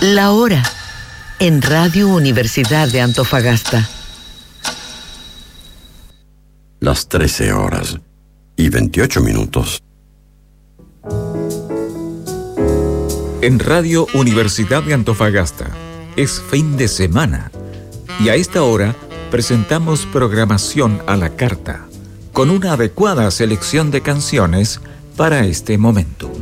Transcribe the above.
La hora en Radio Universidad de Antofagasta. Las 13:28. En Radio Universidad de Antofagasta es fin de semana y a esta hora presentamos programación a la carta con una adecuada selección de canciones para este momento.